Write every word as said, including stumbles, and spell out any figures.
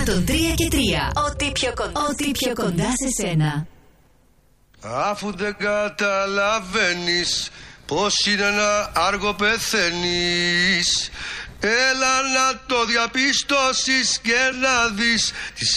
εκατόν τρία και τρία. Ό,τι πιο κοντά, ό,τι πιο κοντά σε σένα. Αφού δεν καταλαβαίνεις πως είναι ένα άργο πεθαίνεις, έλα να το διαπιστώσεις και να δεις